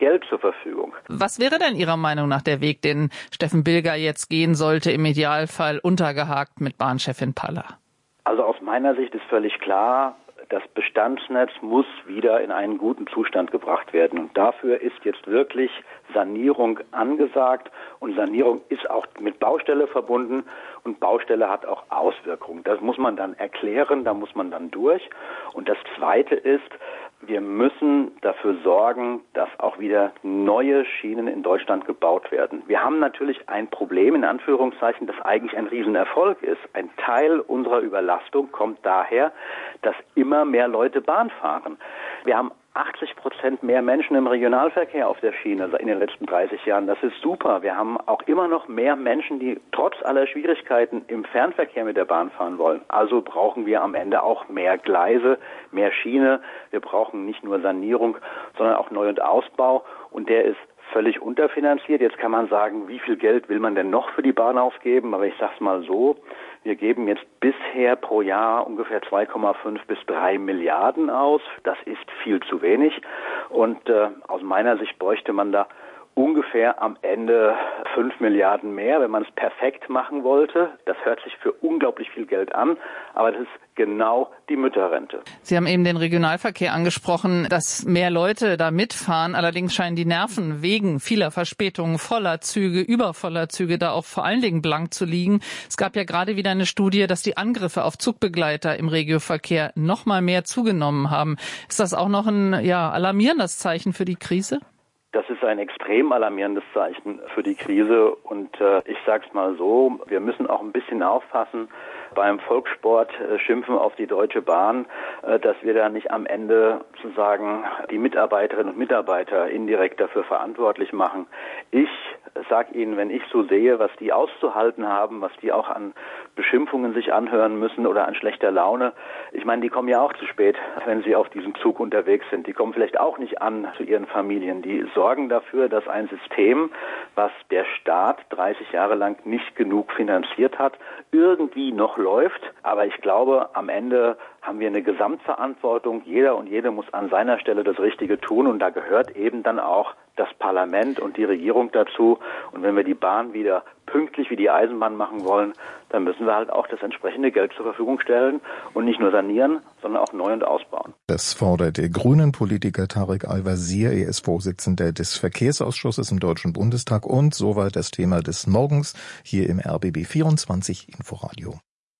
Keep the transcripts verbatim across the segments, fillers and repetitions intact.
Geld zur Verfügung. Was wäre denn Ihrer Meinung nach der Weg, den Steffen Bilger jetzt gehen sollte, im Idealfall untergehakt mit Bahnchefin Paller? Also aus meiner Sicht ist völlig klar, das Bestandsnetz muss wieder in einen guten Zustand gebracht werden. Und dafür ist jetzt wirklich Sanierung angesagt. Und Sanierung ist auch mit Baustelle verbunden. Und Baustelle hat auch Auswirkungen. Das muss man dann erklären, da muss man dann durch. Und das Zweite ist, wir müssen dafür sorgen, dass auch wieder neue Schienen in Deutschland gebaut werden. Wir haben natürlich ein Problem, in Anführungszeichen, das eigentlich ein Riesenerfolg ist. Ein Teil unserer Überlastung kommt daher, dass immer mehr Leute Bahn fahren. Wir haben achtzig Prozent mehr Menschen im Regionalverkehr auf der Schiene in den letzten dreißig Jahren. Das ist super. Wir haben auch immer noch mehr Menschen, die trotz aller Schwierigkeiten im Fernverkehr mit der Bahn fahren wollen. Also brauchen wir am Ende auch mehr Gleise, mehr Schiene. Wir brauchen nicht nur Sanierung, sondern auch Neu- und Ausbau. Und der ist völlig unterfinanziert. Jetzt kann man sagen, wie viel Geld will man denn noch für die Bahn ausgeben? Aber ich sage es mal so, wir geben jetzt bisher pro Jahr ungefähr zwei Komma fünf bis drei Milliarden aus. Das ist viel zu wenig. Und äh, aus meiner Sicht bräuchte man da ungefähr am Ende fünf Milliarden mehr, wenn man es perfekt machen wollte. Das hört sich für unglaublich viel Geld an, aber das ist genau die Mütterrente. Sie haben eben den Regionalverkehr angesprochen, dass mehr Leute da mitfahren. Allerdings scheinen die Nerven wegen vieler Verspätungen, voller Züge, übervoller Züge da auch vor allen Dingen blank zu liegen. Es gab ja gerade wieder eine Studie, dass die Angriffe auf Zugbegleiter im Regioverkehr noch mal mehr zugenommen haben. Ist das auch noch ein ja, alarmierendes Zeichen für die Krise? Das ist ein extrem alarmierendes Zeichen für die Krise und äh, ich sage es mal so, wir müssen auch ein bisschen aufpassen beim Volkssport äh, schimpfen auf die Deutsche Bahn, äh, dass wir da nicht am Ende sozusagen die Mitarbeiterinnen und Mitarbeiter indirekt dafür verantwortlich machen. Ich sag Ihnen, wenn ich so sehe, was die auszuhalten haben, was die auch an Beschimpfungen sich anhören müssen oder an schlechter Laune, ich meine, die kommen ja auch zu spät, wenn sie auf diesem Zug unterwegs sind. Die kommen vielleicht auch nicht an zu ihren Familien. Die sorgen dafür, dass ein System, was der Staat dreißig Jahre lang nicht genug finanziert hat, irgendwie noch läuft. Aber ich glaube, am Ende haben wir eine Gesamtverantwortung. Jeder und jede muss an seiner Stelle das Richtige tun. Und da gehört eben dann auch das Parlament und die Regierung dazu. Und wenn wir die Bahn wieder pünktlich wie die Eisenbahn machen wollen, dann müssen wir halt auch das entsprechende Geld zur Verfügung stellen und nicht nur sanieren, sondern auch neu und ausbauen. Das fordert der Grünen-Politiker Tarek Al-Wazir. Er ist Vorsitzender des Verkehrsausschusses im Deutschen Bundestag und soweit das Thema des Morgens hier im R B B vierundzwanzig Inforadio.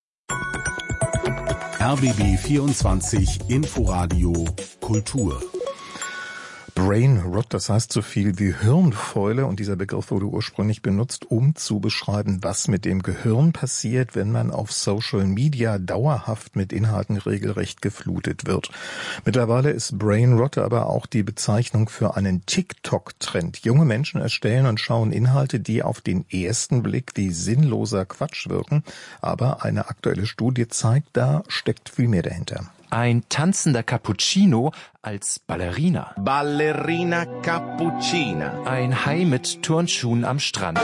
R B B vierundzwanzig Inforadio Kultur. Brain Rot, das heißt so viel wie Hirnfäule, und dieser Begriff wurde ursprünglich benutzt, um zu beschreiben, was mit dem Gehirn passiert, wenn man auf Social Media dauerhaft mit Inhalten regelrecht geflutet wird. Mittlerweile ist Brain Rot aber auch die Bezeichnung für einen TikTok-Trend. Junge Menschen erstellen und schauen Inhalte, die auf den ersten Blick wie sinnloser Quatsch wirken, aber eine aktuelle Studie zeigt, da steckt viel mehr dahinter. Ein tanzender Cappuccino als Ballerina. Ballerina Cappuccina. Ein Hai mit Turnschuhen am Strand.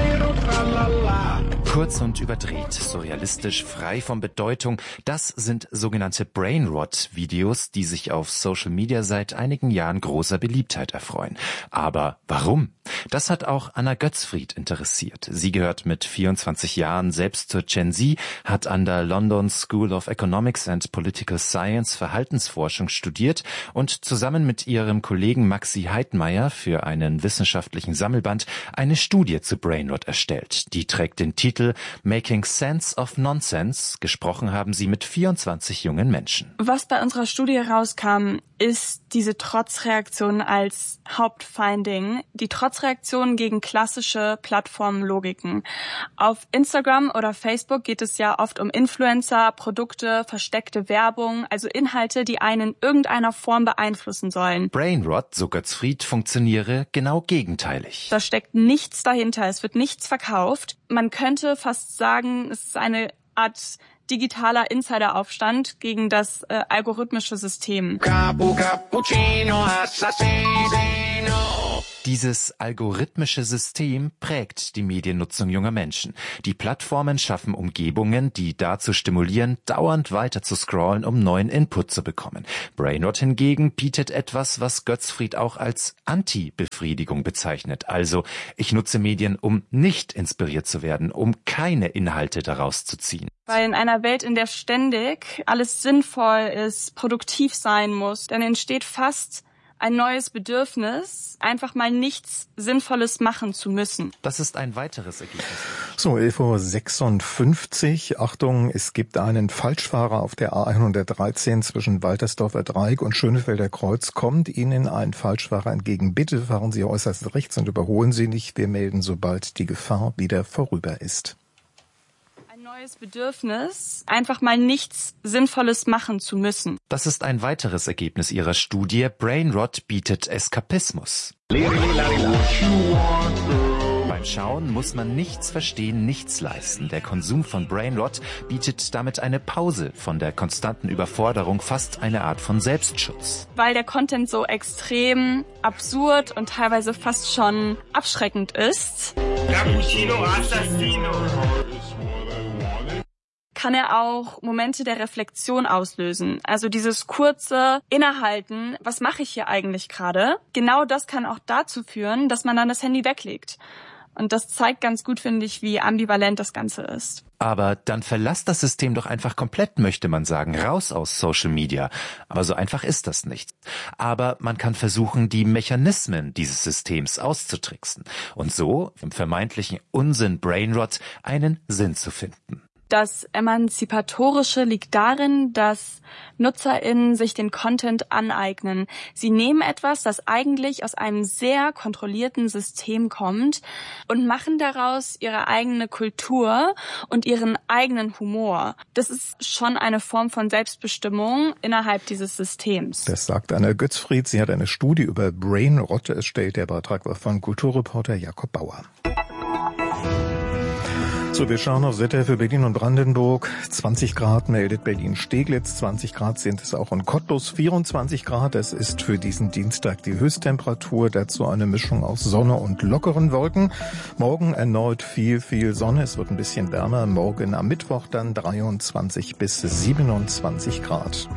Kurz und überdreht, surrealistisch, frei von Bedeutung. Das sind sogenannte Brainrot-Videos, die sich auf Social Media seit einigen Jahren großer Beliebtheit erfreuen. Aber warum? Das hat auch Anna Götzfried interessiert. Sie gehört mit vierundzwanzig Jahren selbst zur Gen Z, hat an der London School of Economics and Political Science Verhaltensforschung studiert und zusammen mit ihrem Kollegen Maxi Heidmeier für einen wissenschaftlichen Sammelband eine Studie zu Brainrot erstellt. Die trägt den Titel Making Sense of Nonsense. Gesprochen haben sie mit vierundzwanzig jungen Menschen. Was bei unserer Studie rauskam, ist diese Trotzreaktion als Hauptfinding. Die Trotzreaktion gegen klassische Plattformlogiken. Auf Instagram oder Facebook geht es ja oft um Influencer, Produkte, versteckte Werbung, also Inhalte, die einen in irgendeiner Form beeinflussen sollen. Brainrot, so Götzfried, funktioniere genau gegenteilig. Da steckt nichts dahinter, es wird nichts verkauft. Man könnte fast sagen, es ist eine Art digitaler Insideraufstand gegen das äh, algorithmische System. Capu, Cappuccino, Assassino. Dieses algorithmische System prägt die Mediennutzung junger Menschen. Die Plattformen schaffen Umgebungen, die dazu stimulieren, dauernd weiter zu scrollen, um neuen Input zu bekommen. Brainrot hingegen bietet etwas, was Götzfried auch als Anti-Befriedigung bezeichnet. Also, ich nutze Medien, um nicht inspiriert zu werden, um keine Inhalte daraus zu ziehen. Weil in einer Welt, in der ständig alles sinnvoll ist, produktiv sein muss, dann entsteht fast ein neues Bedürfnis, einfach mal nichts Sinnvolles machen zu müssen. Das ist ein weiteres Ergebnis. So, elf Uhr sechsundfünfzig. Achtung, es gibt einen Falschfahrer auf der A hundertdreizehn zwischen Waltersdorfer Dreieck und Schönefelder Kreuz. Kommt Ihnen ein Falschfahrer entgegen. Bitte fahren Sie äußerst rechts und überholen Sie nicht. Wir melden, sobald die Gefahr wieder vorüber ist. Neues Bedürfnis, einfach mal nichts Sinnvolles machen zu müssen. Das ist ein weiteres Ergebnis ihrer Studie. Brainrot bietet Eskapismus. Beim Schauen muss man nichts verstehen, nichts leisten. Der Konsum von Brainrot bietet damit eine Pause von der konstanten Überforderung, fast eine Art von Selbstschutz. Weil der Content so extrem absurd und teilweise fast schon abschreckend ist, Cappuccino Assassino. kann er auch Momente der Reflexion auslösen. Also dieses kurze Innehalten, was mache ich hier eigentlich gerade? Genau das kann auch dazu führen, dass man dann das Handy weglegt. Und das zeigt ganz gut, finde ich, wie ambivalent das Ganze ist. Aber dann verlasst das System doch einfach komplett, möchte man sagen, raus aus Social Media. Aber so einfach ist das nicht. Aber man kann versuchen, die Mechanismen dieses Systems auszutricksen und so im vermeintlichen Unsinn Brainrot einen Sinn zu finden. Das Emanzipatorische liegt darin, dass NutzerInnen sich den Content aneignen. Sie nehmen etwas, das eigentlich aus einem sehr kontrollierten System kommt und machen daraus ihre eigene Kultur und ihren eigenen Humor. Das ist schon eine Form von Selbstbestimmung innerhalb dieses Systems. Das sagt Anna Götzfried. Sie hat eine Studie über Brainrot erstellt. Der Beitrag war von Kulturreporter Jakob Bauer. So, wir schauen aufs Wetter für Berlin und Brandenburg. zwanzig Grad meldet Berlin-Steglitz, zwanzig Grad sind es auch in Cottbus, vierundzwanzig Grad. Das ist für diesen Dienstag die Höchsttemperatur. Dazu eine Mischung aus Sonne und lockeren Wolken. Morgen erneut viel, viel Sonne. Es wird ein bisschen wärmer. Morgen am Mittwoch dann dreiundzwanzig bis siebenundzwanzig Grad.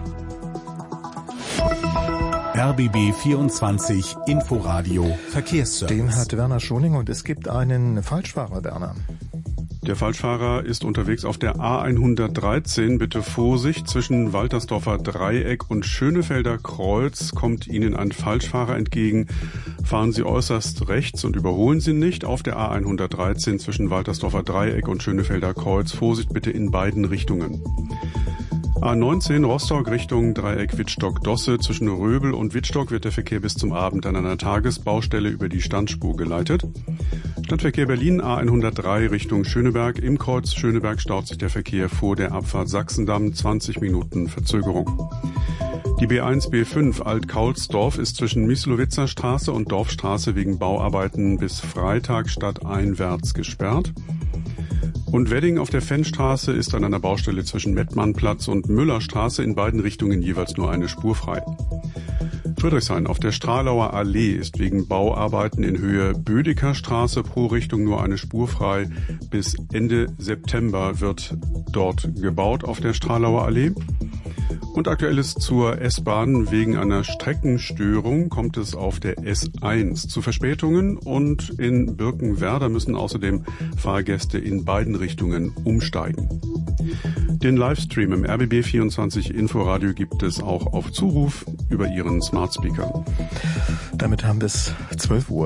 R B B vierundzwanzig Inforadio Verkehrsservice. Den hat Werner Schoning und es gibt einen Falschfahrer, Werner. Der Falschfahrer ist unterwegs auf der A hundertdreizehn. Bitte Vorsicht, zwischen Waltersdorfer Dreieck und Schönefelder Kreuz kommt Ihnen ein Falschfahrer entgegen. Fahren Sie äußerst rechts und überholen Sie nicht. Auf der A hundertdreizehn zwischen Waltersdorfer Dreieck und Schönefelder Kreuz. Vorsicht bitte in beiden Richtungen. A neunzehn Rostock Richtung Dreieck Wittstock-Dosse. Zwischen Röbel und Wittstock wird der Verkehr bis zum Abend an einer Tagesbaustelle über die Standspur geleitet. Stadtverkehr Berlin A hundertdrei Richtung Schöneberg. Im Kreuz Schöneberg staut sich der Verkehr vor der Abfahrt Sachsendamm. zwanzig Minuten Verzögerung. Die B eins B fünf Alt-Kaulsdorf ist zwischen Mislowitzer Straße und Dorfstraße wegen Bauarbeiten bis Freitag stadteinwärts gesperrt. Und Wedding auf der Fennstraße ist an einer Baustelle zwischen Mettmannplatz und Müllerstraße in beiden Richtungen jeweils nur eine Spur frei. Friedrichshain auf der Stralauer Allee ist wegen Bauarbeiten in Höhe Bödecker Straße pro Richtung nur eine Spur frei. Bis Ende September wird dort gebaut auf der Stralauer Allee. Und aktuelles zur S-Bahn. Wegen einer Streckenstörung kommt es auf der S eins zu Verspätungen und in Birkenwerder müssen außerdem Fahrgäste in beiden Richtungen umsteigen. Den Livestream im R B B vierundzwanzig Inforadio gibt es auch auf Zuruf über Ihren Smart Speaker. Damit haben wir es zwölf Uhr.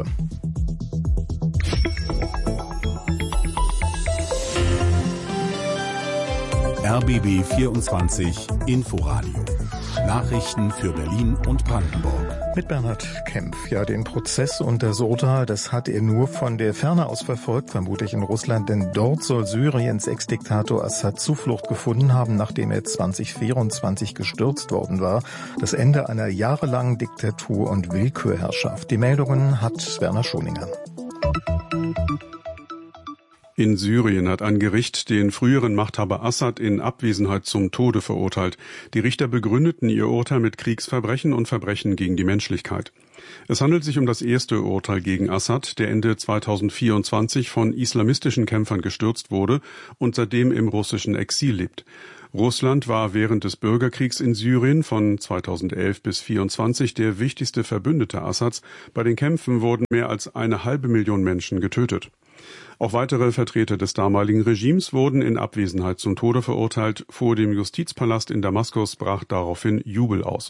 R B B vierundzwanzig Inforadio. Nachrichten für Berlin und Brandenburg. Mit Bernhard Kempf. Ja, den Prozess und das Urteil, das hat er nur von der Ferne aus verfolgt, vermutlich in Russland, denn dort soll Syriens Ex-Diktator Assad Zuflucht gefunden haben, nachdem er zwanzig vierundzwanzig gestürzt worden war. Das Ende einer jahrelangen Diktatur und Willkürherrschaft. Die Meldungen hat Werner Schoninger. In Syrien hat ein Gericht den früheren Machthaber Assad in Abwesenheit zum Tode verurteilt. Die Richter begründeten ihr Urteil mit Kriegsverbrechen und Verbrechen gegen die Menschlichkeit. Es handelt sich um das erste Urteil gegen Assad, der Ende zweitausendvierundzwanzig von islamistischen Kämpfern gestürzt wurde und seitdem im russischen Exil lebt. Russland war während des Bürgerkriegs in Syrien von zweitausendelf bis vierundzwanzig der wichtigste Verbündete Assads. Bei den Kämpfen wurden mehr als eine halbe Million Menschen getötet. Auch weitere Vertreter des damaligen Regimes wurden in Abwesenheit zum Tode verurteilt. Vor dem Justizpalast in Damaskus brach daraufhin Jubel aus.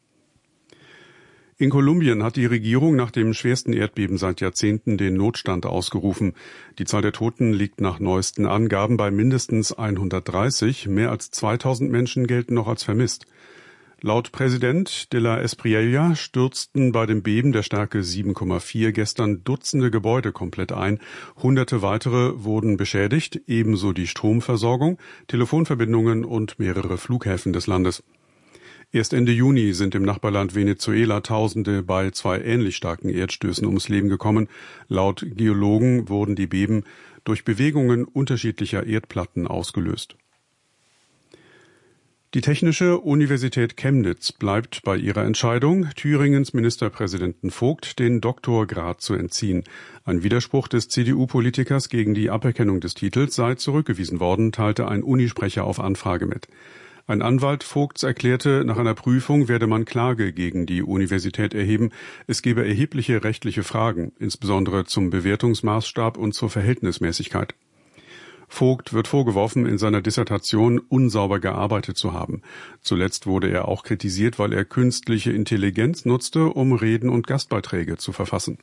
In Kolumbien hat die Regierung nach dem schwersten Erdbeben seit Jahrzehnten den Notstand ausgerufen. Die Zahl der Toten liegt nach neuesten Angaben bei mindestens hundertdreißig. Mehr als zweitausend Menschen gelten noch als vermisst. Laut Präsident de la Espriella stürzten bei dem Beben der Stärke sieben Komma vier gestern Dutzende Gebäude komplett ein. Hunderte weitere wurden beschädigt, ebenso die Stromversorgung, Telefonverbindungen und mehrere Flughäfen des Landes. Erst Ende Juni sind im Nachbarland Venezuela Tausende bei zwei ähnlich starken Erdstößen ums Leben gekommen. Laut Geologen wurden die Beben durch Bewegungen unterschiedlicher Erdplatten ausgelöst. Die Technische Universität Chemnitz bleibt bei ihrer Entscheidung, Thüringens Ministerpräsidenten Vogt den Doktorgrad zu entziehen. Ein Widerspruch des C D U-Politikers gegen die Aberkennung des Titels sei zurückgewiesen worden, teilte ein Unisprecher auf Anfrage mit. Ein Anwalt Vogts erklärte, nach einer Prüfung werde man Klage gegen die Universität erheben. Es gebe erhebliche rechtliche Fragen, insbesondere zum Bewertungsmaßstab und zur Verhältnismäßigkeit. Vogt wird vorgeworfen, in seiner Dissertation unsauber gearbeitet zu haben. Zuletzt wurde er auch kritisiert, weil er künstliche Intelligenz nutzte, um Reden und Gastbeiträge zu verfassen.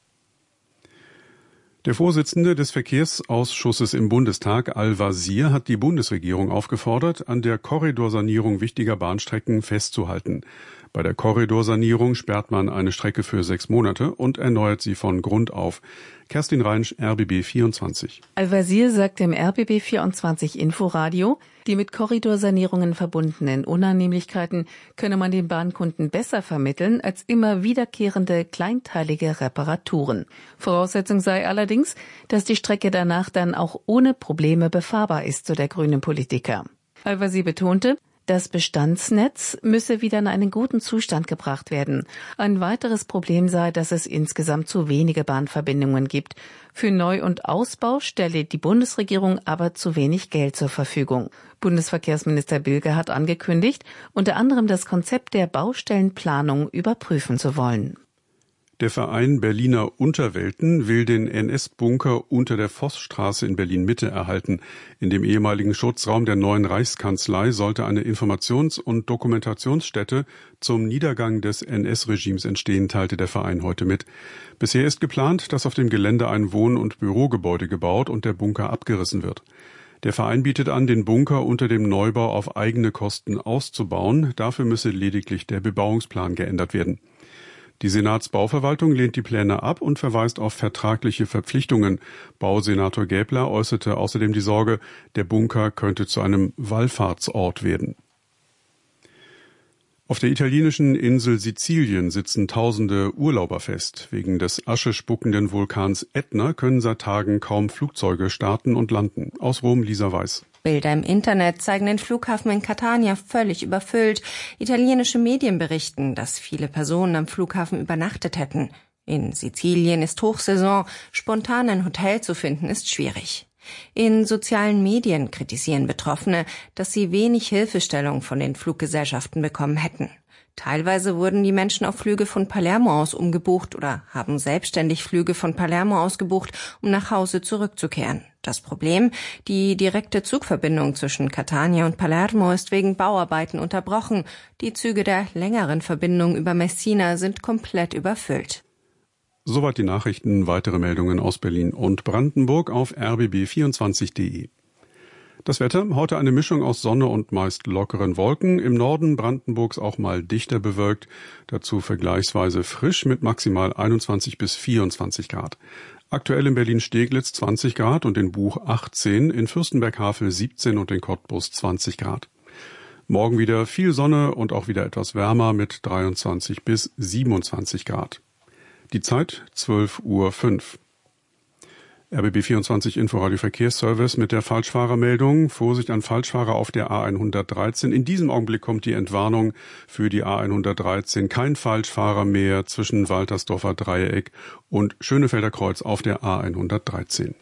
Der Vorsitzende des Verkehrsausschusses im Bundestag, Al-Wazir, hat die Bundesregierung aufgefordert, an der Korridorsanierung wichtiger Bahnstrecken festzuhalten. Bei der Korridorsanierung sperrt man eine Strecke für sechs Monate und erneuert sie von Grund auf. Kerstin Reinsch, R B B vierundzwanzig. Al-Wazir sagt im R B B vierundzwanzig Inforadio, die mit Korridorsanierungen verbundenen Unannehmlichkeiten könne man den Bahnkunden besser vermitteln als immer wiederkehrende kleinteilige Reparaturen. Voraussetzung sei allerdings, dass die Strecke danach dann auch ohne Probleme befahrbar ist, so der grüne Politiker. Al-Wazir betonte, das Bestandsnetz müsse wieder in einen guten Zustand gebracht werden. Ein weiteres Problem sei, dass es insgesamt zu wenige Bahnverbindungen gibt. Für Neu- und Ausbau stelle die Bundesregierung aber zu wenig Geld zur Verfügung. Bundesverkehrsminister Bilger hat angekündigt, unter anderem das Konzept der Baustellenplanung überprüfen zu wollen. Der Verein Berliner Unterwelten will den N S-Bunker unter der Vossstraße in Berlin-Mitte erhalten. In dem ehemaligen Schutzraum der neuen Reichskanzlei sollte eine Informations- und Dokumentationsstätte zum Niedergang des N S-Regimes entstehen, teilte der Verein heute mit. Bisher ist geplant, dass auf dem Gelände ein Wohn- und Bürogebäude gebaut und der Bunker abgerissen wird. Der Verein bietet an, den Bunker unter dem Neubau auf eigene Kosten auszubauen. Dafür müsse lediglich der Bebauungsplan geändert werden. Die Senatsbauverwaltung lehnt die Pläne ab und verweist auf vertragliche Verpflichtungen. Bausenator Gäbler äußerte außerdem die Sorge, der Bunker könnte zu einem Wallfahrtsort werden. Auf der italienischen Insel Sizilien sitzen tausende Urlauber fest. Wegen des aschespuckenden Vulkans Ätna können seit Tagen kaum Flugzeuge starten und landen. Aus Rom, Lisa Weiß. Bilder im Internet zeigen den Flughafen in Catania völlig überfüllt. Italienische Medien berichten, dass viele Personen am Flughafen übernachtet hätten. In Sizilien ist Hochsaison, spontan ein Hotel zu finden ist schwierig. In sozialen Medien kritisieren Betroffene, dass sie wenig Hilfestellung von den Fluggesellschaften bekommen hätten. Teilweise wurden die Menschen auf Flüge von Palermo aus umgebucht oder haben selbstständig Flüge von Palermo aus gebucht, um nach Hause zurückzukehren. Das Problem: Die direkte Zugverbindung zwischen Catania und Palermo ist wegen Bauarbeiten unterbrochen. Die Züge der längeren Verbindung über Messina sind komplett überfüllt. Soweit die Nachrichten. Weitere Meldungen aus Berlin und Brandenburg auf r b b vierundzwanzig punkt de. Das Wetter, heute eine Mischung aus Sonne und meist lockeren Wolken. Im Norden Brandenburgs auch mal dichter bewölkt. Dazu vergleichsweise frisch mit maximal einundzwanzig bis vierundzwanzig Grad. Aktuell in Berlin-Steglitz zwanzig Grad und in Buch achtzehn, in Fürstenberg-Havel siebzehn und in Cottbus zwanzig Grad. Morgen wieder viel Sonne und auch wieder etwas wärmer mit dreiundzwanzig bis siebenundzwanzig Grad. Die Zeit zwölf Uhr fünf. R B B vierundzwanzig Inforadio Verkehrsservice mit der Falschfahrermeldung. Vorsicht an Falschfahrer auf der A hundertdreizehn. In diesem Augenblick kommt die Entwarnung für die A hundertdreizehn. Kein Falschfahrer mehr zwischen Waltersdorfer Dreieck und Schönefelder Kreuz auf der A hundertdreizehn.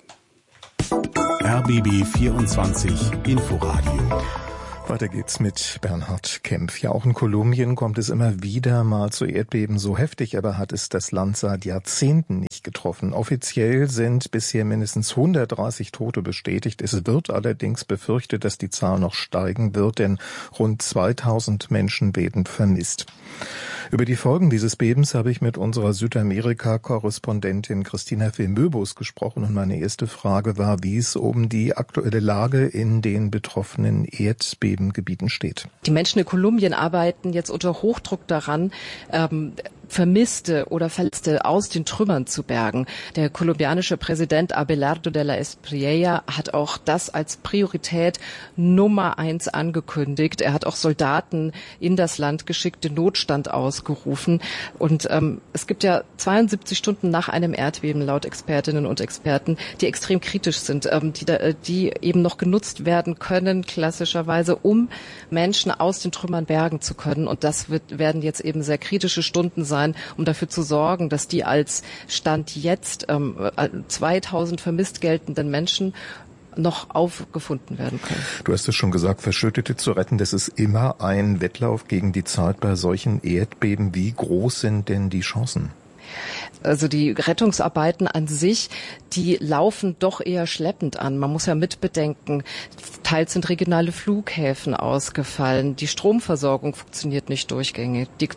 R B B vierundzwanzig Inforadio. Weiter geht's mit Bernhard Kempf. Ja, auch in Kolumbien kommt es immer wieder mal zu Erdbeben. So heftig aber hat es das Land seit Jahrzehnten nicht getroffen. Offiziell sind bisher mindestens hundertdreißig Tote bestätigt. Es wird allerdings befürchtet, dass die Zahl noch steigen wird, denn rund zweitausend Menschen werden vermisst. Über die Folgen dieses Bebens habe ich mit unserer Südamerika-Korrespondentin Christina Fehn-Möbus gesprochen und meine erste Frage war, wie es um die aktuelle Lage in den betroffenen Erdbebengebieten steht. Die Menschen in Kolumbien arbeiten jetzt unter Hochdruck daran, ähm, Vermisste oder Verletzte aus den Trümmern zu bergen. Der kolumbianische Präsident Abelardo de la Espriella hat auch das als Priorität Nummer eins angekündigt. Er hat auch Soldaten in das Land geschickt, den Notstand ausgerufen. Und ähm, es gibt ja zweiundsiebzig Stunden nach einem Erdbeben laut Expertinnen und Experten, die extrem kritisch sind, ähm, die, da, die eben noch genutzt werden können, klassischerweise, um Menschen aus den Trümmern bergen zu können. Und das wird, werden jetzt eben sehr kritische Stunden sein, um dafür zu sorgen, dass die als Stand jetzt ähm, zweitausend vermisst geltenden Menschen noch aufgefunden werden können. Du hast es schon gesagt, Verschüttete zu retten, das ist immer ein Wettlauf gegen die Zeit bei solchen Erdbeben. Wie groß sind denn die Chancen? Also die Rettungsarbeiten an sich, die laufen doch eher schleppend an. Man muss ja mitbedenken, teils sind regionale Flughäfen ausgefallen, die Stromversorgung funktioniert nicht durchgängig, die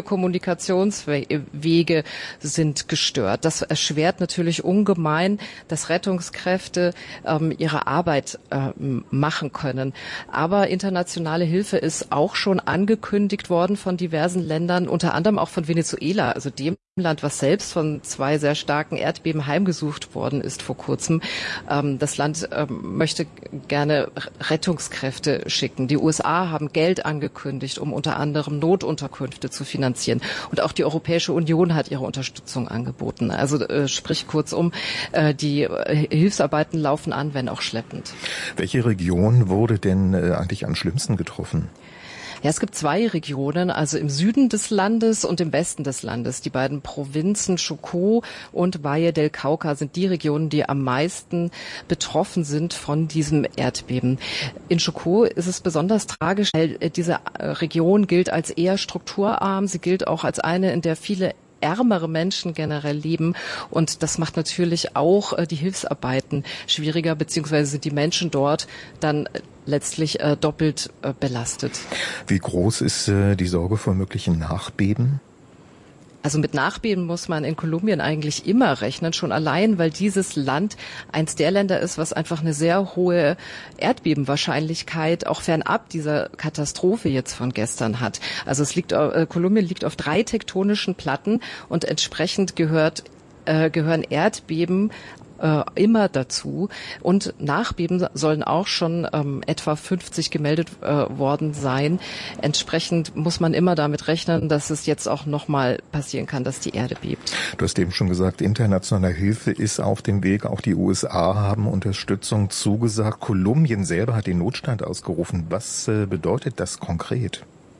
Telekommunikationswege sind gestört. Das erschwert natürlich ungemein, dass Rettungskräfte ähm, ihre Arbeit äh, machen können. Aber internationale Hilfe ist auch schon angekündigt worden von diversen Ländern, unter anderem auch von Venezuela, also dem Land, was selbst von zwei sehr starken Erdbeben heimgesucht worden ist vor kurzem. Das Land möchte gerne Rettungskräfte schicken. Die U S A haben Geld angekündigt, um unter anderem Notunterkünfte zu finanzieren. Und auch die Europäische Union hat ihre Unterstützung angeboten. Also sprich kurzum, die Hilfsarbeiten laufen an, wenn auch schleppend. Welche Region wurde denn eigentlich am schlimmsten getroffen? Ja, es gibt zwei Regionen, also im Süden des Landes und im Westen des Landes. Die beiden Provinzen Chocó und Valle del Cauca sind die Regionen, die am meisten betroffen sind von diesem Erdbeben. In Chocó ist es besonders tragisch, weil diese Region gilt als eher strukturarm. Sie gilt auch als eine, in der viele ärmere Menschen generell leben, und das macht natürlich auch äh, die Hilfsarbeiten schwieriger, beziehungsweise sind die Menschen dort dann äh, letztlich äh, doppelt äh, belastet. Wie groß ist äh, die Sorge vor möglichen Nachbeben? Also mit Nachbeben muss man in Kolumbien eigentlich immer rechnen, schon allein, weil dieses Land eins der Länder ist, was einfach eine sehr hohe Erdbebenwahrscheinlichkeit auch fernab dieser Katastrophe jetzt von gestern hat. Also es liegt, äh, Kolumbien liegt auf drei tektonischen Platten und entsprechend gehört, äh, gehören Erdbeben Äh, immer dazu, und Nachbeben sollen auch schon ähm, etwa fünfzig gemeldet äh, worden sein. Entsprechend muss man immer damit rechnen, dass es jetzt auch nochmal passieren kann, dass die Erde bebt. Du hast eben schon gesagt, internationale Hilfe ist auf dem Weg. Auch die U S A haben Unterstützung zugesagt. Kolumbien selber hat den Notstand ausgerufen. Was äh, bedeutet das konkret?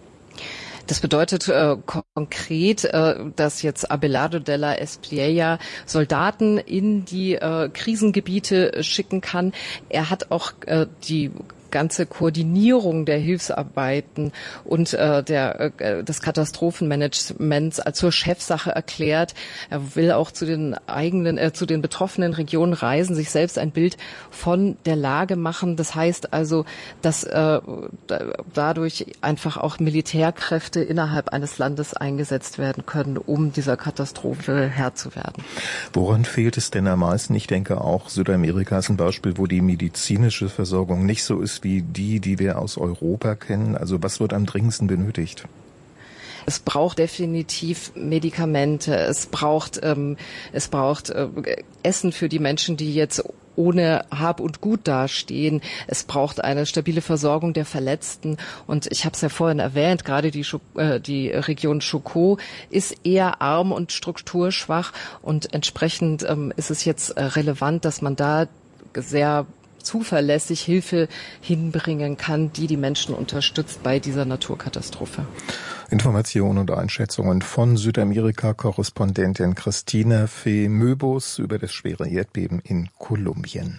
Das bedeutet äh, konkret, äh, dass jetzt Abelardo de la Espriella Soldaten in die äh, Krisengebiete schicken kann. Er hat auch äh, die ganze Koordinierung der Hilfsarbeiten und äh, der, äh, des Katastrophenmanagements zur Chefsache erklärt. Er will auch zu den eigenen, äh, zu den betroffenen Regionen reisen, sich selbst ein Bild von der Lage machen. Das heißt also, dass äh, dadurch einfach auch Militärkräfte innerhalb eines Landes eingesetzt werden können, um dieser Katastrophe Herr zu werden. Woran fehlt es denn am meisten? Ich denke auch, Südamerika ist ein Beispiel, wo die medizinische Versorgung nicht so ist wie die, die wir aus Europa kennen. Also was wird am dringendsten benötigt? Es braucht definitiv Medikamente. Es braucht, ähm, es braucht äh, Essen für die Menschen, die jetzt ohne Hab und Gut dastehen. Es braucht eine stabile Versorgung der Verletzten. Und ich habe es ja vorhin erwähnt, gerade die, äh, die Region Chouko ist eher arm und strukturschwach. Und entsprechend ähm, ist es jetzt äh, relevant, dass man da sehr zuverlässig Hilfe hinbringen kann, die die Menschen unterstützt bei dieser Naturkatastrophe. Informationen und Einschätzungen von Südamerika-Korrespondentin Christina Fee Möbus über das schwere Erdbeben in Kolumbien.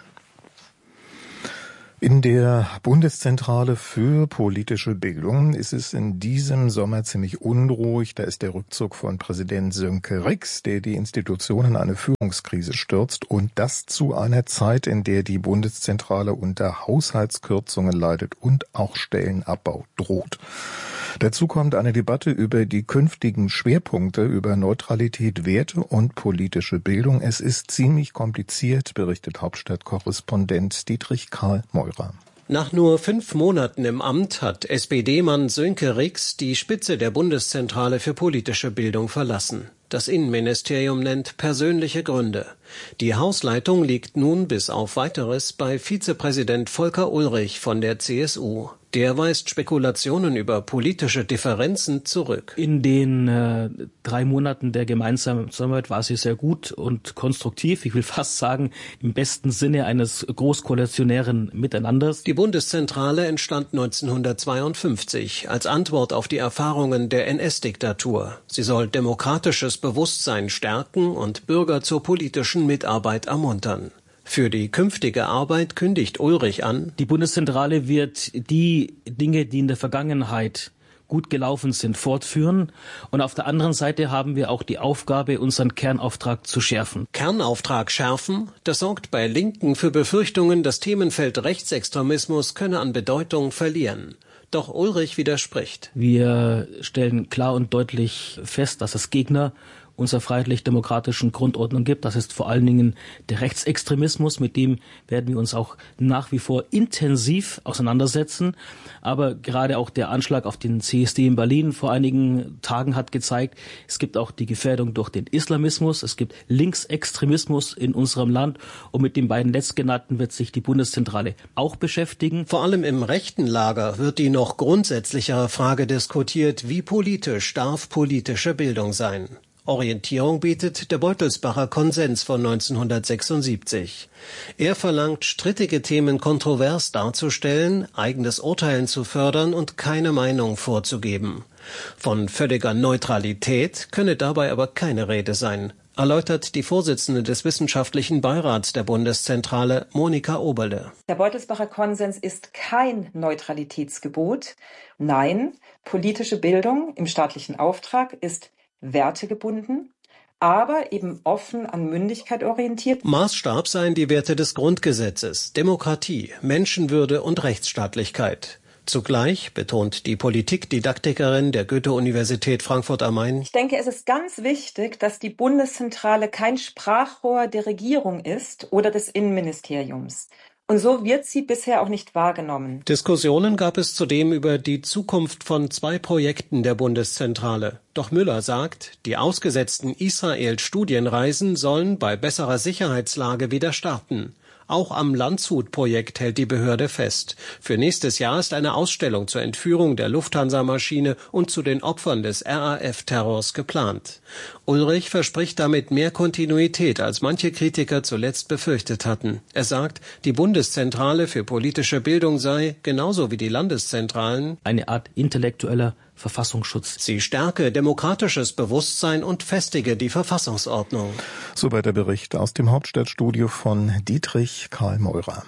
In der Bundeszentrale für politische Bildung ist es in diesem Sommer ziemlich unruhig. Da ist der Rückzug von Präsident Sönke Rix, der die Institution in eine Führungskrise stürzt, und das zu einer Zeit, in der die Bundeszentrale unter Haushaltskürzungen leidet und auch Stellenabbau droht. Dazu kommt eine Debatte über die künftigen Schwerpunkte, über Neutralität, Werte und politische Bildung. Es ist ziemlich kompliziert, berichtet Hauptstadtkorrespondent Dietrich Karl Meurer. Nach nur fünf Monaten im Amt hat S P D-Mann Sönke Rix die Spitze der Bundeszentrale für politische Bildung verlassen. Das Innenministerium nennt persönliche Gründe. Die Hausleitung liegt nun bis auf Weiteres bei Vizepräsident Volker Ullrich von der C S U. Der weist Spekulationen über politische Differenzen zurück. In den äh, drei Monaten der gemeinsamen Zusammenarbeit war sie sehr gut und konstruktiv. Ich will fast sagen, im besten Sinne eines großkoalitionären Miteinanders. Die Bundeszentrale entstand neunzehnhundertzweiundfünfzig als Antwort auf die Erfahrungen der N S-Diktatur. Sie soll demokratisches Bewusstsein stärken und Bürger zur politischen Mitarbeit ermuntern. Für die künftige Arbeit kündigt Ullrich an: Die Bundeszentrale wird die Dinge, die in der Vergangenheit gut gelaufen sind, fortführen. Und auf der anderen Seite haben wir auch die Aufgabe, unseren Kernauftrag zu schärfen. Kernauftrag schärfen? Das sorgt bei Linken für Befürchtungen, das Themenfeld Rechtsextremismus könne an Bedeutung verlieren. Doch Ullrich widerspricht. Wir stellen klar und deutlich fest, dass es Gegner unserer freiheitlich-demokratischen Grundordnung gibt. Das ist vor allen Dingen der Rechtsextremismus, mit dem werden wir uns auch nach wie vor intensiv auseinandersetzen. Aber gerade auch der Anschlag auf den C S D in Berlin vor einigen Tagen hat gezeigt, es gibt auch die Gefährdung durch den Islamismus, es gibt Linksextremismus in unserem Land, und mit den beiden letztgenannten wird sich die Bundeszentrale auch beschäftigen. Vor allem im rechten Lager wird die noch grundsätzlichere Frage diskutiert: Wie politisch darf politische Bildung sein? Orientierung bietet der Beutelsbacher Konsens von neunzehnhundertsechsundsiebzig. Er verlangt, strittige Themen kontrovers darzustellen, eigenes Urteilen zu fördern und keine Meinung vorzugeben. Von völliger Neutralität könne dabei aber keine Rede sein, erläutert die Vorsitzende des Wissenschaftlichen Beirats der Bundeszentrale, Monika Oberle. Der Beutelsbacher Konsens ist kein Neutralitätsgebot. Nein, politische Bildung im staatlichen Auftrag ist wertegebunden, aber eben offen an Mündigkeit orientiert. Maßstab seien die Werte des Grundgesetzes, Demokratie, Menschenwürde und Rechtsstaatlichkeit. Zugleich betont die Politikdidaktikerin der Goethe-Universität Frankfurt am Main: Ich denke, es ist ganz wichtig, dass die Bundeszentrale kein Sprachrohr der Regierung ist oder des Innenministeriums. Und so wird sie bisher auch nicht wahrgenommen. Diskussionen gab es zudem über die Zukunft von zwei Projekten der Bundeszentrale. Doch Müller sagt, die ausgesetzten Israel-Studienreisen sollen bei besserer Sicherheitslage wieder starten. Auch am Landshut-Projekt hält die Behörde fest. Für nächstes Jahr ist eine Ausstellung zur Entführung der Lufthansa-Maschine und zu den Opfern des R A F-Terrors geplant. Ullrich verspricht damit mehr Kontinuität, als manche Kritiker zuletzt befürchtet hatten. Er sagt, die Bundeszentrale für politische Bildung sei, genauso wie die Landeszentralen, eine Art intellektueller Verfassungsschutz. Sie stärke demokratisches Bewusstsein und festige die Verfassungsordnung. Soweit der Bericht aus dem Hauptstadtstudio von Dietrich Karl Meurer.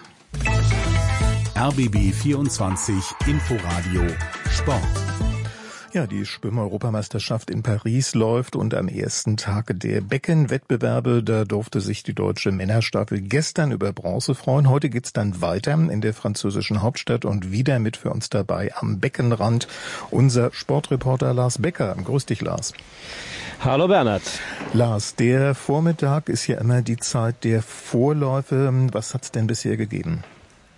R B B vierundzwanzig Inforadio Sport. Ja, die Schwimm-Europameisterschaft in Paris läuft und am ersten Tag der Beckenwettbewerbe, da durfte sich die deutsche Männerstaffel gestern über Bronze freuen. Heute geht's dann weiter in der französischen Hauptstadt und wieder mit für uns dabei am Beckenrand unser Sportreporter Lars Becker. Grüß dich, Lars. Hallo Bernhard. Lars, der Vormittag ist ja immer die Zeit der Vorläufe. Was hat's denn bisher gegeben?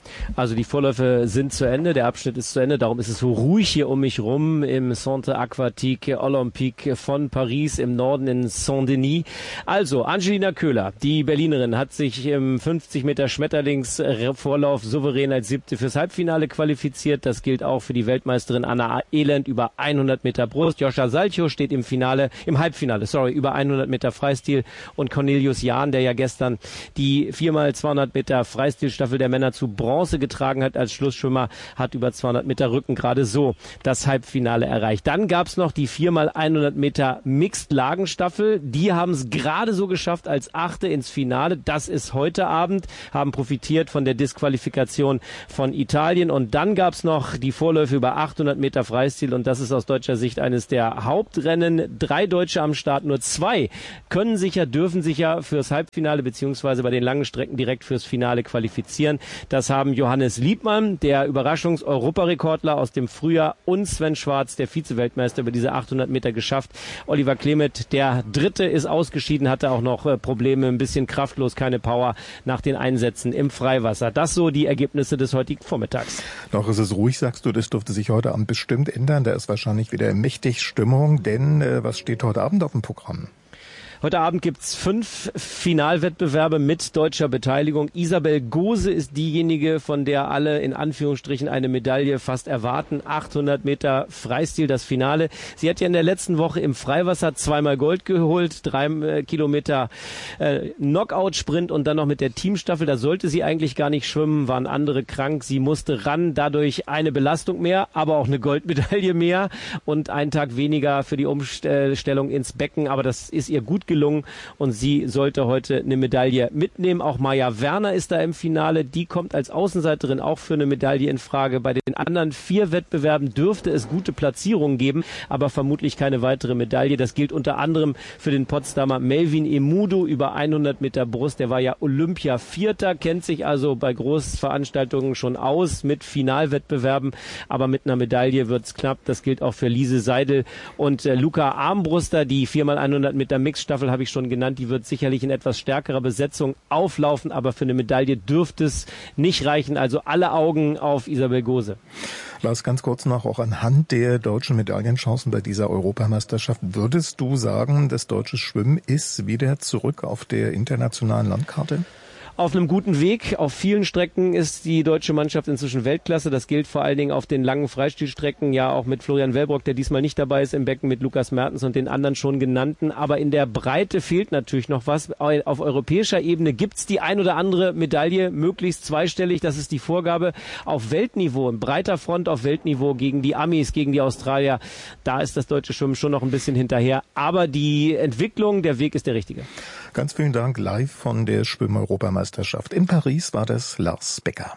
Also die Vorläufe sind zu Ende, der Abschnitt ist zu Ende, darum ist es so ruhig hier um mich rum im Centre Aquatique Olympique von Paris im Norden in Saint-Denis. Also Angelina Köhler, die Berlinerin, hat sich im fünfzig Meter Schmetterlingsvorlauf souverän als Siebte fürs Halbfinale qualifiziert. Das gilt auch für die Weltmeisterin Anna Elend über hundert Meter Brust. Joscha Salcho steht im Finale, im Halbfinale, sorry, über hundert Meter Freistil und Cornelius Jahn, der ja gestern die viermal zweihundert Meter Freistilstaffel der Männer zu Bronze getragen hat als Schlussschwimmer, hat über zweihundert Meter Rücken gerade so das Halbfinale erreicht. Dann gab es noch die viermal hundert Meter Mixed-Lagenstaffel. Die haben es gerade so geschafft als Achte ins Finale. Das ist heute Abend, haben profitiert von der Disqualifikation von Italien. Und dann gab es noch die Vorläufe über achthundert Meter Freistil. Und das ist aus deutscher Sicht eines der Hauptrennen. Drei Deutsche am Start, nur zwei können sich ja, dürfen sich ja fürs Halbfinale beziehungsweise bei den langen Strecken direkt fürs Finale qualifizieren. Das haben Johannes Liebmann, der Überraschungs-Europarekordler aus dem Frühjahr, und Sven Schwarz, der Vize-Weltmeister, über diese achthundert Meter geschafft. Oliver Klemet, der Dritte, ist ausgeschieden, hatte auch noch äh, Probleme, ein bisschen kraftlos, keine Power nach den Einsätzen im Freiwasser. Das so die Ergebnisse des heutigen Vormittags. Noch ist es ruhig, sagst du, das dürfte sich heute Abend bestimmt ändern. Da ist wahrscheinlich wieder mächtig Stimmung, denn äh, was steht heute Abend auf dem Programm? Heute Abend gibt's fünf Finalwettbewerbe mit deutscher Beteiligung. Isabel Gose ist diejenige, von der alle in Anführungsstrichen eine Medaille fast erwarten. achthundert Meter Freistil, das Finale. Sie hat ja in der letzten Woche im Freiwasser zweimal Gold geholt, drei äh, Kilometer äh, Knockout-Sprint und dann noch mit der Teamstaffel. Da sollte sie eigentlich gar nicht schwimmen, waren andere krank. Sie musste ran, dadurch eine Belastung mehr, aber auch eine Goldmedaille mehr und einen Tag weniger für die Umstellung ins Becken. Aber das ist ihr gut gelungen und sie sollte heute eine Medaille mitnehmen. Auch Maja Werner ist da im Finale. Die kommt als Außenseiterin auch für eine Medaille in Frage. Bei den anderen vier Wettbewerben dürfte es gute Platzierungen geben, aber vermutlich keine weitere Medaille. Das gilt unter anderem für den Potsdamer Melvin Emudu über hundert Meter Brust. Der war ja Olympia-Vierter, kennt sich also bei Großveranstaltungen schon aus mit Finalwettbewerben, aber mit einer Medaille wird's knapp. Das gilt auch für Lise Seidel und äh, Luca Armbruster, die viermal hundert Meter Mixstaffel habe ich schon genannt, die wird sicherlich in etwas stärkerer Besetzung auflaufen, aber für eine Medaille dürfte es nicht reichen. Also alle Augen auf Isabel Gose. Lars, ganz kurz noch, auch anhand der deutschen Medaillenchancen bei dieser Europameisterschaft, würdest du sagen, das deutsche Schwimmen ist wieder zurück auf der internationalen Landkarte? Auf einem guten Weg. Auf vielen Strecken ist die deutsche Mannschaft inzwischen Weltklasse. Das gilt vor allen Dingen auf den langen Freistilstrecken, ja auch mit Florian Wellbrock, der diesmal nicht dabei ist im Becken, mit Lukas Mertens und den anderen schon genannten. Aber in der Breite fehlt natürlich noch was. Auf europäischer Ebene gibt's die ein oder andere Medaille, möglichst zweistellig. Das ist die Vorgabe. Auf Weltniveau, in breiter Front auf Weltniveau gegen die Amis, gegen die Australier, da ist das deutsche Schwimmen schon noch ein bisschen hinterher. Aber die Entwicklung, der Weg ist der richtige. Ganz vielen Dank live von der Schwimm-Europameisterschaft. In Paris war das Lars Becker.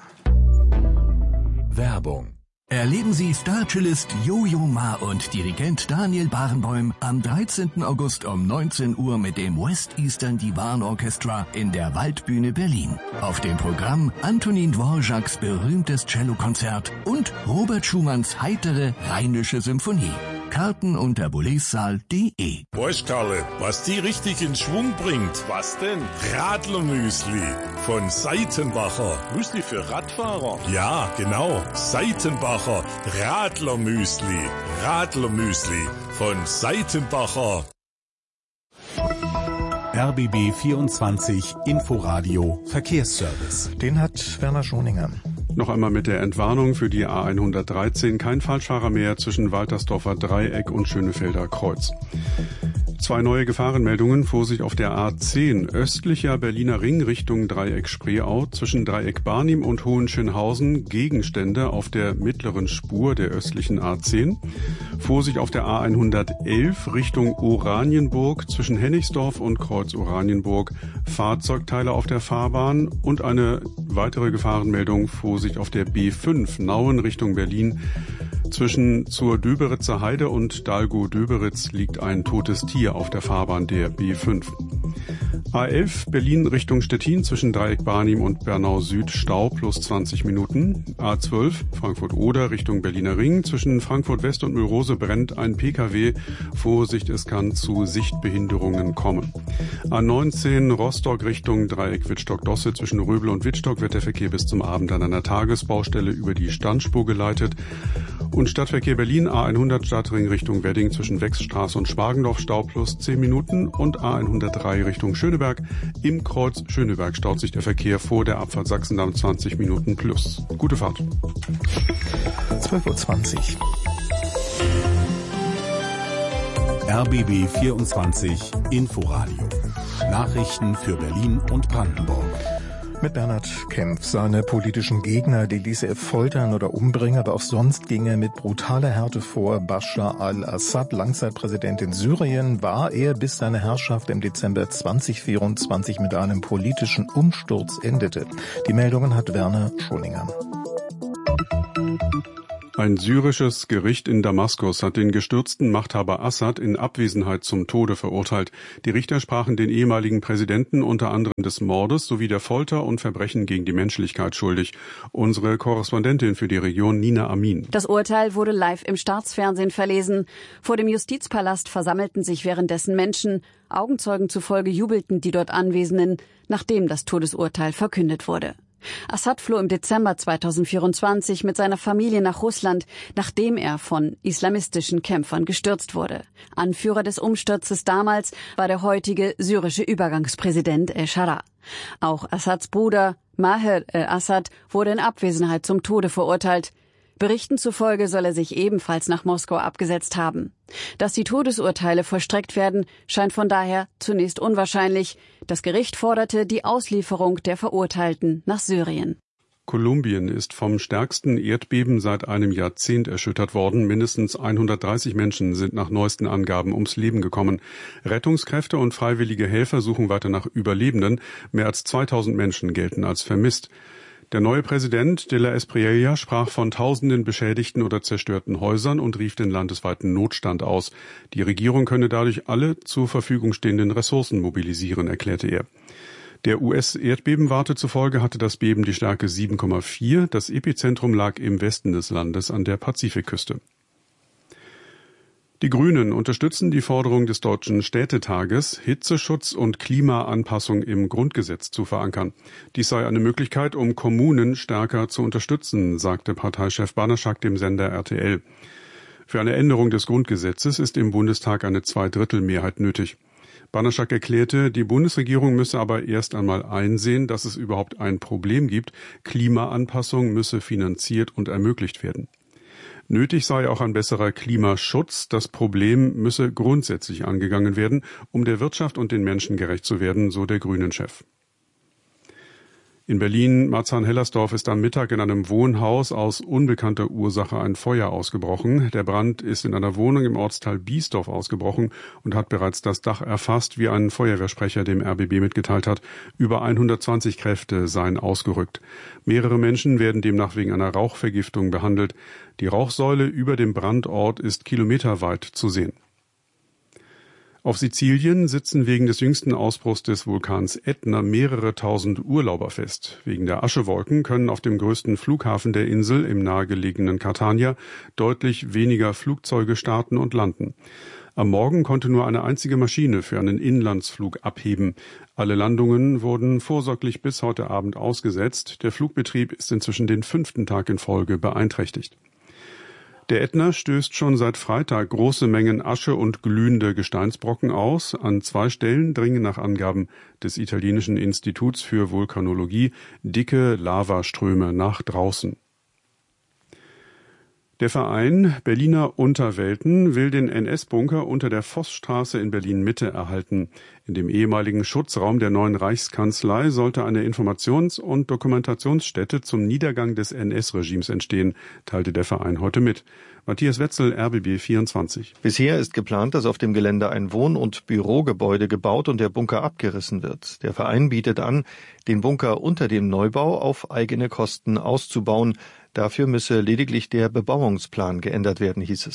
Werbung. Erleben Sie Star-Cellist Jojo Ma und Dirigent Daniel Barenboim am dreizehnten August um neunzehn Uhr mit dem West Eastern Divan Orchestra in der Waldbühne Berlin. Auf dem Programm Antonin Dvořáks berühmtes Cellokonzert und Robert Schumanns heitere Rheinische Symphonie. Karten unter boulezsaal punkt de. Weißt Karle, was die richtig in Schwung bringt? Was denn? Radlermüsli von Seitenbacher. Müsli für Radfahrer? Ja, genau. Seitenbacher Radlermüsli. Radlermüsli von Seitenbacher. R B B vierundzwanzig Inforadio Verkehrsservice. Den hat Werner Schoninger. Noch einmal mit der Entwarnung für die A hundertdreizehn. Kein Falschfahrer mehr zwischen Waltersdorfer Dreieck und Schönefelder Kreuz. Zwei neue Gefahrenmeldungen. Vorsicht auf der A zehn. Östlicher Berliner Ring Richtung Dreieck Spreeau. Zwischen Dreieck Barnim und Hohenschönhausen Gegenstände auf der mittleren Spur der östlichen A zehn. Vorsicht auf der A hundertelf Richtung Oranienburg. Zwischen Hennigsdorf und Kreuz Oranienburg Fahrzeugteile auf der Fahrbahn. Und eine weitere Gefahrenmeldung. Vorsicht auf der B fünf Nauen Richtung Berlin. Zwischen zur Döberitzer Heide und Dahlgow-Döberitz liegt ein totes Tier auf der Fahrbahn der B fünf. A elf Berlin Richtung Stettin zwischen Dreieck Barnim und Bernau Süd Stau plus zwanzig Minuten. A zwölf Frankfurt-Oder Richtung Berliner Ring zwischen Frankfurt West und Mülrose brennt ein P K W. Vorsicht, es kann zu Sichtbehinderungen kommen. A neunzehn Rostock Richtung Dreieck Wittstock-Dosse zwischen Röbel und Wittstock wird der Verkehr bis zum Abend an einer Tagesbaustelle über die Standspur geleitet. Und Stadtverkehr Berlin A hundert Stadtring Richtung Wedding zwischen Wechsstraße und Spargendorf Stau plus zehn Minuten und A hundertdrei Richtung Schöneberg. Im Kreuz Schöneberg staut sich der Verkehr vor der Abfahrt Sachsendamm zwanzig Minuten plus. Gute Fahrt. zwölf Uhr zwanzig. R B B vierundzwanzig Inforadio. Nachrichten für Berlin und Brandenburg. Mit Bernhard Kempf. Seine politischen Gegner, die ließe er foltern oder umbringen, aber auch sonst ging er mit brutaler Härte vor. Bashar al-Assad, Langzeitpräsident in Syrien, war er, bis seine Herrschaft im Dezember zweitausendvierundzwanzig mit einem politischen Umsturz endete. Die Meldungen hat Werner Scholinger. Ein syrisches Gericht in Damaskus hat den gestürzten Machthaber Assad in Abwesenheit zum Tode verurteilt. Die Richter sprachen den ehemaligen Präsidenten unter anderem des Mordes sowie der Folter und Verbrechen gegen die Menschlichkeit schuldig. Unsere Korrespondentin für die Region Nina Amin. Das Urteil wurde live im Staatsfernsehen verlesen. Vor dem Justizpalast versammelten sich währenddessen Menschen. Augenzeugen zufolge jubelten die dort Anwesenden, nachdem das Todesurteil verkündet wurde. Assad floh im Dezember zweitausendvierundzwanzig mit seiner Familie nach Russland, nachdem er von islamistischen Kämpfern gestürzt wurde. Anführer des Umsturzes damals war der heutige syrische Übergangspräsident El-Shara. Auch Assads Bruder Maher el-Assad wurde in Abwesenheit zum Tode verurteilt. Berichten zufolge soll er sich ebenfalls nach Moskau abgesetzt haben. Dass die Todesurteile vollstreckt werden, scheint von daher zunächst unwahrscheinlich. Das Gericht forderte die Auslieferung der Verurteilten nach Syrien. Kolumbien ist vom stärksten Erdbeben seit einem Jahrzehnt erschüttert worden. Mindestens hundertdreißig Menschen sind nach neuesten Angaben ums Leben gekommen. Rettungskräfte und freiwillige Helfer suchen weiter nach Überlebenden. Mehr als zweitausend Menschen gelten als vermisst. Der neue Präsident de la Espriella sprach von tausenden beschädigten oder zerstörten Häusern und rief den landesweiten Notstand aus. Die Regierung könne dadurch alle zur Verfügung stehenden Ressourcen mobilisieren, erklärte er. Der U S-Erdbebenwarte zufolge hatte das Beben die Stärke sieben Komma vier. Das Epizentrum lag im Westen des Landes an der Pazifikküste. Die Grünen unterstützen die Forderung des Deutschen Städtetages, Hitzeschutz und Klimaanpassung im Grundgesetz zu verankern. Dies sei eine Möglichkeit, um Kommunen stärker zu unterstützen, sagte Parteichef Banaschak dem Sender R T L. Für eine Änderung des Grundgesetzes ist im Bundestag eine Zweidrittelmehrheit nötig. Banaschak erklärte, die Bundesregierung müsse aber erst einmal einsehen, dass es überhaupt ein Problem gibt. Klimaanpassung müsse finanziert und ermöglicht werden. Nötig sei auch ein besserer Klimaschutz. Das Problem müsse grundsätzlich angegangen werden, um der Wirtschaft und den Menschen gerecht zu werden, so der Grünen-Chef. In Berlin-Marzahn-Hellersdorf ist am Mittag in einem Wohnhaus aus unbekannter Ursache ein Feuer ausgebrochen. Der Brand ist in einer Wohnung im Ortsteil Biesdorf ausgebrochen und hat bereits das Dach erfasst, wie ein Feuerwehrsprecher dem R B B mitgeteilt hat. Über hundertzwanzig Kräfte seien ausgerückt. Mehrere Menschen werden demnach wegen einer Rauchvergiftung behandelt. Die Rauchsäule über dem Brandort ist kilometerweit zu sehen. Auf Sizilien sitzen wegen des jüngsten Ausbruchs des Vulkans Ätna mehrere tausend Urlauber fest. Wegen der Aschewolken können auf dem größten Flughafen der Insel im nahegelegenen Catania deutlich weniger Flugzeuge starten und landen. Am Morgen konnte nur eine einzige Maschine für einen Inlandsflug abheben. Alle Landungen wurden vorsorglich bis heute Abend ausgesetzt. Der Flugbetrieb ist inzwischen den fünften Tag in Folge beeinträchtigt. Der Ätna stößt schon seit Freitag große Mengen Asche und glühende Gesteinsbrocken aus. An zwei Stellen dringen nach Angaben des italienischen Instituts für Vulkanologie dicke Lavaströme nach draußen. Der Verein Berliner Unterwelten will den N S-Bunker unter der Vossstraße in Berlin-Mitte erhalten. In dem ehemaligen Schutzraum der neuen Reichskanzlei sollte eine Informations- und Dokumentationsstätte zum Niedergang des N S-Regimes entstehen, teilte der Verein heute mit. Matthias Wetzel, R B B vierundzwanzig. Bisher ist geplant, dass auf dem Gelände ein Wohn- und Bürogebäude gebaut und der Bunker abgerissen wird. Der Verein bietet an, den Bunker unter dem Neubau auf eigene Kosten auszubauen. Dafür müsse lediglich der Bebauungsplan geändert werden, hieß es.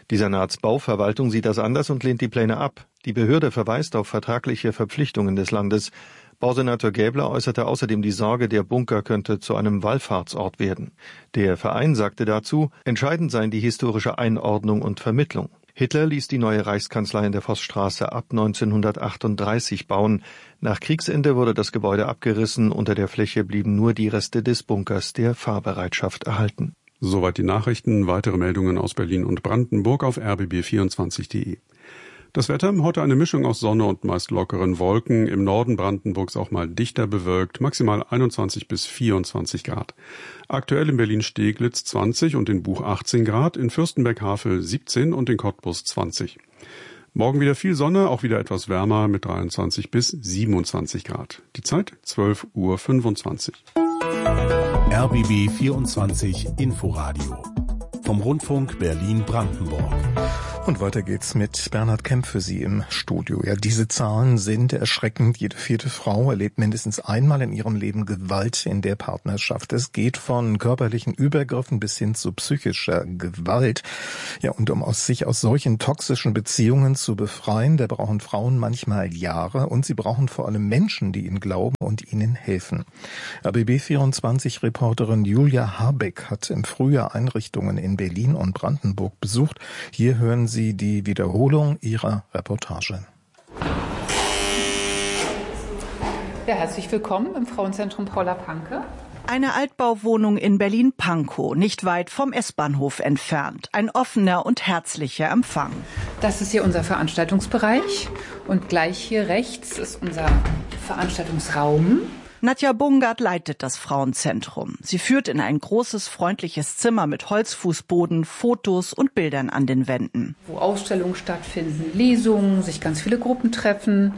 Die Senatsbauverwaltung sieht das anders und lehnt die Pläne ab. Die Behörde verweist auf vertragliche Verpflichtungen des Landes. Bausenator Gäbler äußerte außerdem die Sorge, der Bunker könnte zu einem Wallfahrtsort werden. Der Verein sagte dazu, entscheidend seien die historische Einordnung und Vermittlung. Hitler ließ die neue Reichskanzlei in der Vossstraße ab neunzehnhundertachtunddreißig bauen. Nach Kriegsende wurde das Gebäude abgerissen. Unter der Fläche blieben nur die Reste des Bunkers der Fahrbereitschaft erhalten. Soweit die Nachrichten. Weitere Meldungen aus Berlin und Brandenburg auf r b b vierundzwanzig punkt de. Das Wetter, heute eine Mischung aus Sonne und meist lockeren Wolken. Im Norden Brandenburgs auch mal dichter bewölkt, maximal einundzwanzig bis vierundzwanzig Grad. Aktuell in Berlin-Steglitz zwanzig und in Buch achtzehn Grad, in Fürstenberg-Havel siebzehn und in Cottbus zwanzig. Morgen wieder viel Sonne, auch wieder etwas wärmer mit dreiundzwanzig bis siebenundzwanzig Grad. Die Zeit zwölf Uhr fünfundzwanzig. R B B vierundzwanzig Inforadio vom Rundfunk Berlin-Brandenburg. Und weiter geht's mit Bernhard Kemp für Sie im Studio. Ja, diese Zahlen sind erschreckend. Jede vierte Frau erlebt mindestens einmal in ihrem Leben Gewalt in der Partnerschaft. Es geht von körperlichen Übergriffen bis hin zu psychischer Gewalt. Ja, und um aus sich aus solchen toxischen Beziehungen zu befreien, da brauchen Frauen manchmal Jahre und sie brauchen vor allem Menschen, die ihnen glauben und ihnen helfen. R B B vierundzwanzig-Reporterin Julia Habeck hat im Frühjahr Einrichtungen in Berlin und Brandenburg besucht. Hier hören Sie die Wiederholung ihrer Reportage. Ja, herzlich willkommen im Frauenzentrum Paula Panke. Eine Altbauwohnung in Berlin-Pankow, nicht weit vom S-Bahnhof entfernt. Ein offener und herzlicher Empfang. Das ist hier unser Veranstaltungsbereich und gleich hier rechts ist unser Veranstaltungsraum. Nadja Bungard leitet das Frauenzentrum. Sie führt in ein großes, freundliches Zimmer mit Holzfußboden, Fotos und Bildern an den Wänden. Wo Ausstellungen stattfinden, Lesungen, sich ganz viele Gruppen treffen.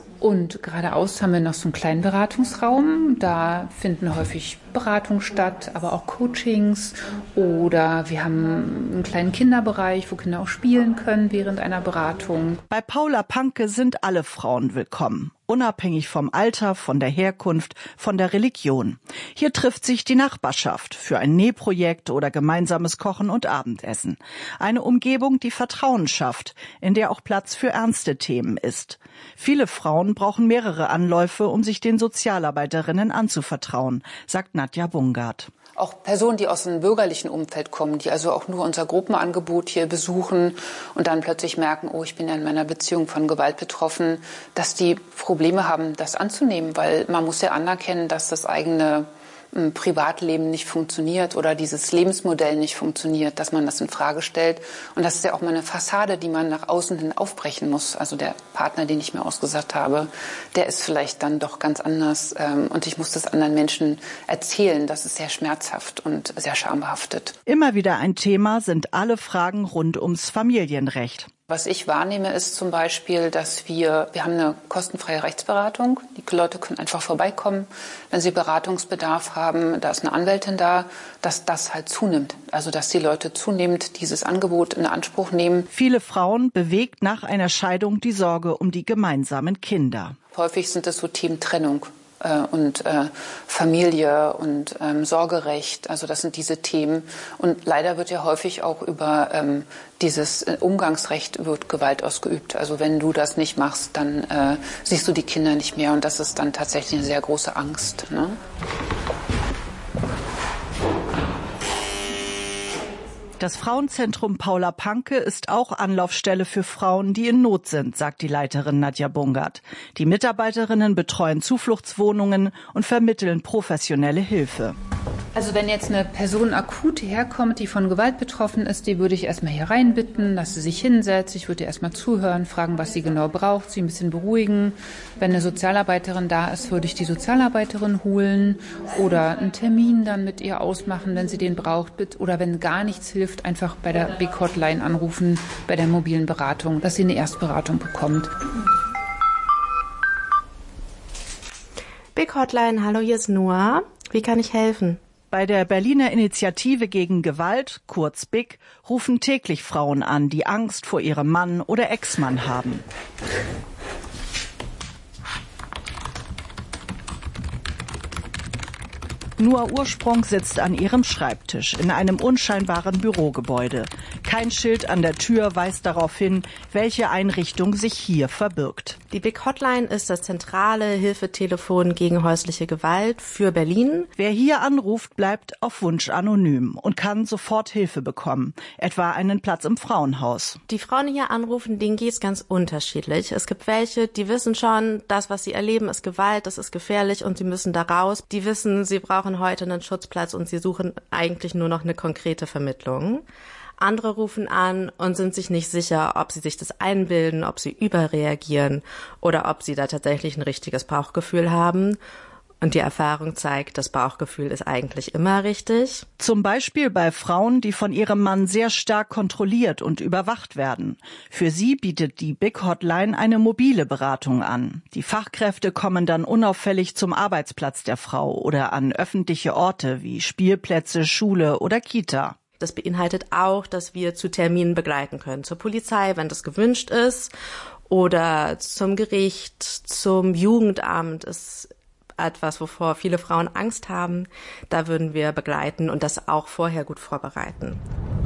Und geradeaus haben wir noch so einen kleinen Beratungsraum. Da finden häufig Beratungen statt, aber auch Coachings. Oder wir haben einen kleinen Kinderbereich, wo Kinder auch spielen können während einer Beratung. Bei Paula Panke sind alle Frauen willkommen. Unabhängig vom Alter, von der Herkunft, von der Religion. Hier trifft sich die Nachbarschaft für ein Nähprojekt oder gemeinsames Kochen und Abendessen. Eine Umgebung, die Vertrauen schafft, in der auch Platz für ernste Themen ist. Viele Frauen brauchen mehrere Anläufe, um sich den Sozialarbeiterinnen anzuvertrauen, sagt Nadja Bungard. Auch Personen, die aus einem bürgerlichen Umfeld kommen, die also auch nur unser Gruppenangebot hier besuchen und dann plötzlich merken, oh, ich bin ja in meiner Beziehung von Gewalt betroffen, dass die Probleme haben, das anzunehmen, weil man muss ja anerkennen, dass das eigene Privatleben nicht funktioniert oder dieses Lebensmodell nicht funktioniert, dass man das in Frage stellt. Und das ist ja auch mal eine Fassade, die man nach außen hin aufbrechen muss. Also der Partner, den ich mir ausgesucht habe, der ist vielleicht dann doch ganz anders. Und ich muss das anderen Menschen erzählen. Das ist sehr schmerzhaft und sehr schambehaftet. Immer wieder ein Thema sind alle Fragen rund ums Familienrecht. Was ich wahrnehme, ist zum Beispiel, dass wir, wir haben eine kostenfreie Rechtsberatung. Die Leute können einfach vorbeikommen, wenn sie Beratungsbedarf haben. Da ist eine Anwältin da, dass das halt zunimmt. Also, dass die Leute zunehmend dieses Angebot in Anspruch nehmen. Viele Frauen bewegt nach einer Scheidung die Sorge um die gemeinsamen Kinder. Häufig sind es so Themen Trennung und äh, Familie und ähm, Sorgerecht, also das sind diese Themen. Und leider wird ja häufig auch über ähm, dieses Umgangsrecht wird Gewalt ausgeübt. Also wenn du das nicht machst, dann äh, siehst du die Kinder nicht mehr und das ist dann tatsächlich eine sehr große Angst, ne? Das Frauenzentrum Paula Panke ist auch Anlaufstelle für Frauen, die in Not sind, sagt die Leiterin Nadja Bungard. Die Mitarbeiterinnen betreuen Zufluchtswohnungen und vermitteln professionelle Hilfe. Also wenn jetzt eine Person akut herkommt, die von Gewalt betroffen ist, die würde ich erstmal hier reinbitten, dass sie sich hinsetzt. Ich würde ihr erstmal zuhören, fragen, was sie genau braucht, sie ein bisschen beruhigen. Wenn eine Sozialarbeiterin da ist, würde ich die Sozialarbeiterin holen oder einen Termin dann mit ihr ausmachen, wenn sie den braucht. Oder wenn gar nichts hilft, einfach bei der Big Hotline anrufen, bei der mobilen Beratung, dass sie eine Erstberatung bekommt. Big Hotline, hallo, hier ist Noah. Wie kann ich helfen? Bei der Berliner Initiative gegen Gewalt, kurz B I G, rufen täglich Frauen an, die Angst vor ihrem Mann oder Ex-Mann haben. Noah Ursprung sitzt an ihrem Schreibtisch in einem unscheinbaren Bürogebäude. Kein Schild an der Tür weist darauf hin, welche Einrichtung sich hier verbirgt. Die Big Hotline ist das zentrale Hilfetelefon gegen häusliche Gewalt für Berlin. Wer hier anruft, bleibt auf Wunsch anonym und kann sofort Hilfe bekommen, etwa einen Platz im Frauenhaus. Die Frauen, die hier anrufen, denen geht es ganz unterschiedlich. Es gibt welche, die wissen schon, das, was sie erleben, ist Gewalt, das ist gefährlich und sie müssen da raus. Die wissen, sie brauchen heute einen Schutzplatz und sie suchen eigentlich nur noch eine konkrete Vermittlung. Andere rufen an und sind sich nicht sicher, ob sie sich das einbilden, ob sie überreagieren oder ob sie da tatsächlich ein richtiges Bauchgefühl haben. Und die Erfahrung zeigt, das Bauchgefühl ist eigentlich immer richtig. Zum Beispiel bei Frauen, die von ihrem Mann sehr stark kontrolliert und überwacht werden. Für sie bietet die Big Hotline eine mobile Beratung an. Die Fachkräfte kommen dann unauffällig zum Arbeitsplatz der Frau oder an öffentliche Orte wie Spielplätze, Schule oder Kita. Das beinhaltet auch, dass wir zu Terminen begleiten können. Zur Polizei, wenn das gewünscht ist, oder zum Gericht, zum Jugendamt ist etwas, wovor viele Frauen Angst haben. Da würden wir begleiten und das auch vorher gut vorbereiten.